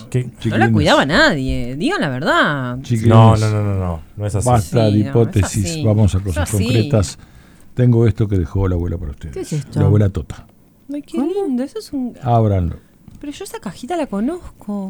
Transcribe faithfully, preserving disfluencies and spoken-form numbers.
¿Qué? No la cuidaba nadie, digan la verdad. No, no, no, no, no, no es así. Basta Sí, de no, hipótesis, es así. vamos a Es cosas así. concretas. Tengo esto que dejó la abuela para ustedes. ¿Qué es esto? La abuela Tota. Ay, qué lindo, eso es un... Ábranlo. Pero yo esa cajita la conozco.